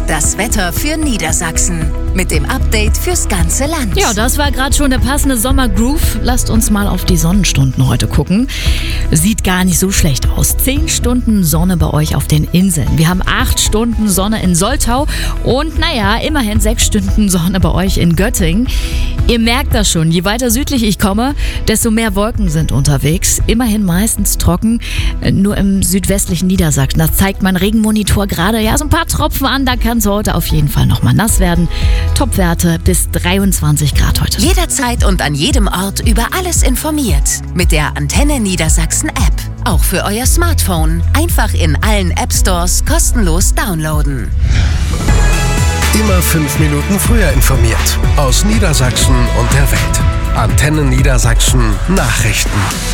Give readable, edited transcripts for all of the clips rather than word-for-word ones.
das Wetter für Niedersachsen. Mit dem Update fürs ganze Land. Ja, das war gerade schon der passende Sommergroove. Lasst uns mal auf die Sonnenstunden heute gucken. Sieht gar nicht so schlecht aus. 10 Stunden Sonne bei euch auf den Inseln. Wir haben 8 Stunden Sonne in Soltau und immerhin 6 Stunden Sonne bei euch in Göttingen. Ihr merkt das schon, je weiter südlich ich komme, desto mehr Wolken sind unterwegs. Immerhin meistens trocken, nur im südwestlichen Niedersachsen. Das zeigt mein Regenmonitor gerade so ein paar Tropfen an. Da kann es heute auf jeden Fall nochmal nass werden. Topwerte bis 23 Grad heute. Jederzeit und an jedem Ort über alles informiert. Mit der Antenne Niedersachsen App. Auch für euer Smartphone. Einfach in allen App-Stores kostenlos downloaden. Immer 5 Minuten früher informiert. Aus Niedersachsen und der Welt. Antenne Niedersachsen Nachrichten.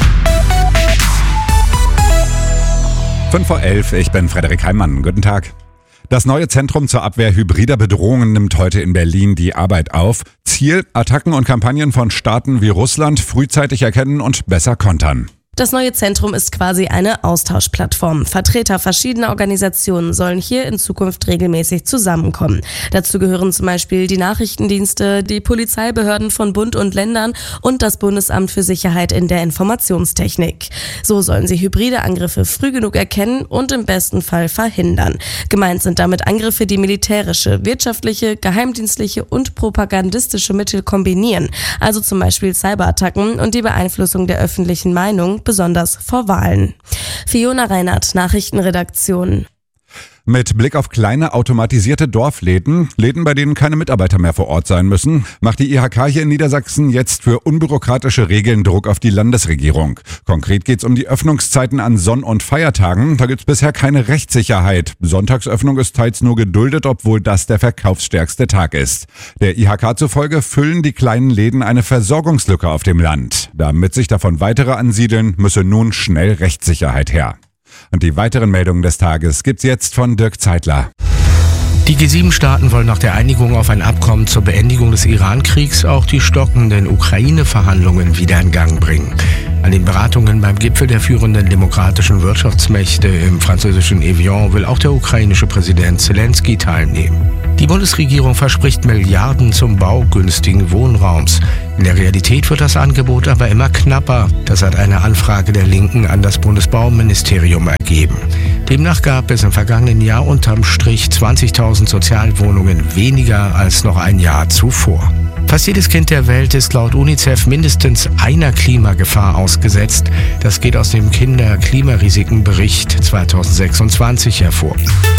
5:11 Uhr, ich bin Frederik Heimann. Guten Tag. Das neue Zentrum zur Abwehr hybrider Bedrohungen nimmt heute in Berlin die Arbeit auf. Ziel: Attacken und Kampagnen von Staaten wie Russland frühzeitig erkennen und besser kontern. Das neue Zentrum ist quasi eine Austauschplattform. Vertreter verschiedener Organisationen sollen hier in Zukunft regelmäßig zusammenkommen. Dazu gehören zum Beispiel die Nachrichtendienste, die Polizeibehörden von Bund und Ländern und das Bundesamt für Sicherheit in der Informationstechnik. So sollen sie hybride Angriffe früh genug erkennen und im besten Fall verhindern. Gemeint sind damit Angriffe, die militärische, wirtschaftliche, geheimdienstliche und propagandistische Mittel kombinieren. Also zum Beispiel Cyberattacken und die Beeinflussung der öffentlichen Meinung, besonders vor Wahlen. Fiona Reinhardt, Nachrichtenredaktion. Mit Blick auf kleine automatisierte Dorfläden, Läden, bei denen keine Mitarbeiter mehr vor Ort sein müssen, macht die IHK hier in Niedersachsen jetzt für unbürokratische Regeln Druck auf die Landesregierung. Konkret geht es um die Öffnungszeiten an Sonn- und Feiertagen. Da gibt es bisher keine Rechtssicherheit. Sonntagsöffnung ist teils nur geduldet, obwohl das der verkaufsstärkste Tag ist. Der IHK zufolge füllen die kleinen Läden eine Versorgungslücke auf dem Land. Damit sich davon weitere ansiedeln, müsse nun schnell Rechtssicherheit her. Und die weiteren Meldungen des Tages gibt's jetzt von Dirk Zeitler. Die G7-Staaten wollen nach der Einigung auf ein Abkommen zur Beendigung des Iran-Kriegs auch die stockenden Ukraine-Verhandlungen wieder in Gang bringen. An den Beratungen beim Gipfel der führenden demokratischen Wirtschaftsmächte im französischen Evian will auch der ukrainische Präsident Zelensky teilnehmen. Die Bundesregierung verspricht Milliarden zum Bau günstigen Wohnraums. In der Realität wird das Angebot aber immer knapper. Das hat eine Anfrage der Linken an das Bundesbauministerium ergeben. Demnach gab es im vergangenen Jahr unterm Strich 20.000 Sozialwohnungen weniger als noch ein Jahr zuvor. Fast jedes Kind der Welt ist laut UNICEF mindestens einer Klimagefahr ausgesetzt. Das geht aus dem Kinder-Klimarisiken-Bericht 2026 hervor.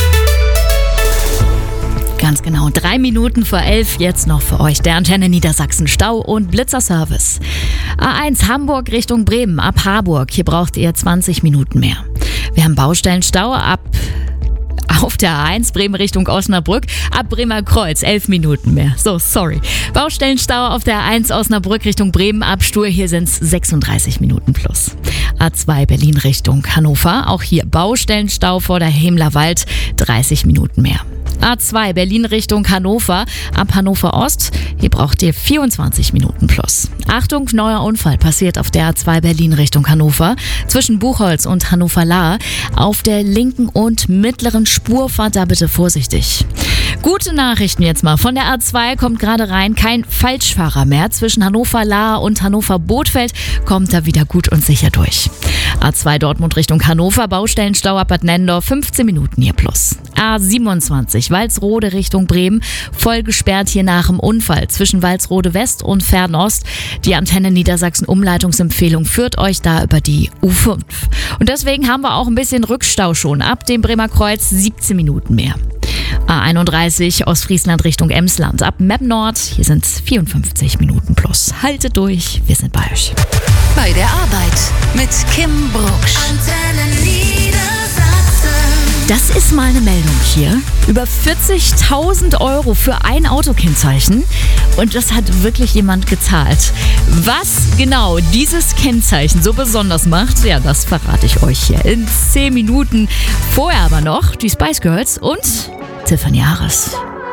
Ganz genau, 3 Minuten vor 11 jetzt noch für euch der Antenne Niedersachsen Stau- und Blitzerservice. A1 Hamburg Richtung Bremen ab Harburg, hier braucht ihr 20 Minuten mehr. Wir haben Baustellenstau auf der A1 Bremen Richtung Osnabrück, ab Bremer Kreuz 11 Minuten mehr. Baustellenstau auf der A1 Osnabrück Richtung Bremen ab Stur, hier sind es 36 Minuten plus. A2 Berlin Richtung Hannover, auch hier Baustellenstau vor der Hemlerwald, 30 Minuten mehr. A2 Berlin Richtung Hannover, ab Hannover Ost, hier braucht ihr 24 Minuten plus. Achtung, neuer Unfall passiert auf der A2 Berlin Richtung Hannover, zwischen Buchholz und Hannover-Lahr. Auf der linken und mittleren Spur fahrt da bitte vorsichtig. Gute Nachrichten jetzt mal. Von der A2 kommt gerade rein kein Falschfahrer mehr. Zwischen Hannover-Lahr und Hannover-Bothfeld kommt er wieder gut und sicher durch. A2 Dortmund Richtung Hannover, Baustellenstau ab Bad Nennendorf, 15 Minuten hier plus. A27 Walsrode Richtung Bremen, voll gesperrt hier nach dem Unfall zwischen Walsrode West und Fernost. Die Antenne Niedersachsen Umleitungsempfehlung führt euch da über die U5. Und deswegen haben wir auch ein bisschen Rückstau schon. Ab dem Bremer Kreuz 17 Minuten mehr. A31 Ostfriesland Richtung Emsland, ab Meppen Nord, hier sind es 54 Minuten plus. Haltet durch, wir sind bei euch. Bei der Arbeit mit Kim Brucksch. Antenne Niedersachsen. Das ist mal eine Meldung hier. Über 40.000 € für ein Autokennzeichen. Und das hat wirklich jemand gezahlt. Was genau dieses Kennzeichen so besonders macht, ja, das verrate ich euch hier in 10 Minuten. Vorher aber noch die Spice Girls und Tiffany Harris.